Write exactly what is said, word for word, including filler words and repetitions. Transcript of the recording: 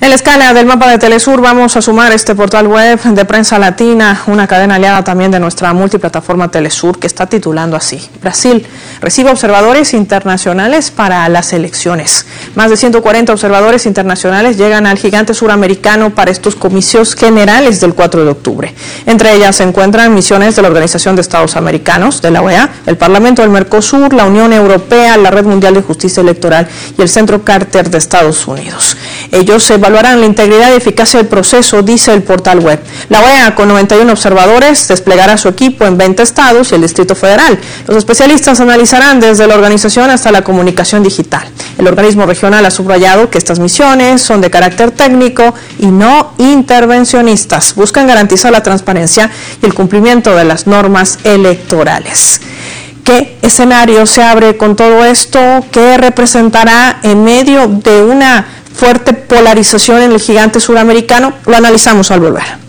En la escala del mapa de Telesur vamos a sumar este portal web de Prensa Latina, una cadena aliada también de nuestra multiplataforma Telesur, que está titulando así: Brasil recibe observadores internacionales para las elecciones. Más de ciento cuarenta observadores internacionales llegan al gigante suramericano para estos comicios generales del cuatro de octubre. Entre ellas se encuentran misiones de la Organización de Estados Americanos, de la O E A, el Parlamento del Mercosur, la Unión Europea, la Red Mundial de Justicia Electoral y el Centro Carter de Estados Unidos. Ellos se evaluarán la integridad y eficacia del proceso, dice el portal web. La O E A, con noventa y uno observadores, desplegará su equipo en veinte estados y el Distrito Federal. Los especialistas analizarán desde la organización hasta la comunicación digital. El organismo regional ha subrayado que estas misiones son de carácter técnico y no intervencionistas. Buscan garantizar la transparencia y el cumplimiento de las normas electorales. ¿Qué escenario se abre con todo esto? ¿Qué representará en medio de una fuerte polarización en el gigante suramericano? Lo analizamos al volver.